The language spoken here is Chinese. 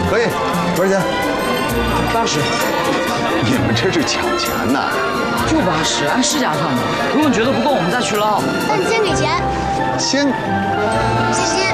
可以，多少钱 ？80。 你们这是抢钱呐？ 就80，按市价算的。如果你觉得不够，我们再去捞。 那你先给钱。 先。 谢谢。